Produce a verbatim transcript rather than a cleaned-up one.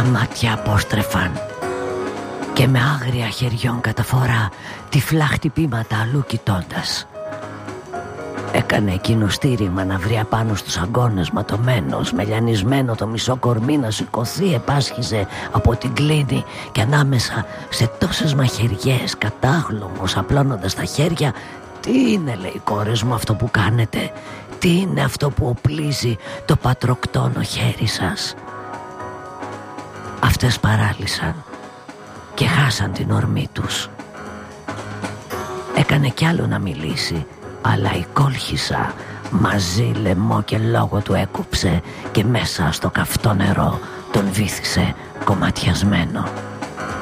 μάτια απόστρεφαν και με άγρια χεριών καταφορά τυφλά χτυπήματα αλλού κοιτώντας. Έκανε εκείνο στήριγμα να βρει απάνω στους αγκώνες ματωμένος, μελιανισμένο το μισό κορμί να σηκωθεί, επάσχιζε από την κλίνη και ανάμεσα σε τόσες μαχαιριές, κατάγλωμος, απλώνοντας τα χέρια. «Τι είναι», λέει, «κόρες μου, αυτό που κάνετε? Τι είναι αυτό που οπλίζει το πατροκτόνο χέρι σας?» Αυτές παράλυσαν και χάσαν την ορμή τους. Έκανε κι άλλο να μιλήσει, αλλά η κόλχησα μαζί λαιμό και λόγο του έκουψε και μέσα στο καυτό νερό τον βύθισε κομματιασμένο.